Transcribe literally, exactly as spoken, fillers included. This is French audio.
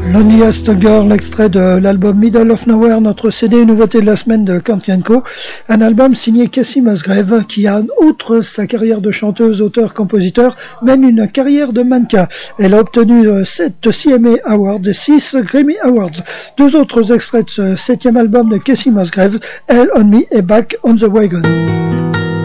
Loneliest Girl, extrait de l'album Middle of Nowhere, notre C D nouveauté de la semaine de Cantienco, un album signé Kacey Musgrave qui a, outre sa carrière de chanteuse, auteur, compositeur, mène une carrière de mannequin. Elle a obtenu sept C M A Awards et six Grammy Awards. Deux autres extraits de ce septième album de Kacey Musgrave, Hell on Me et Back on the Wagon.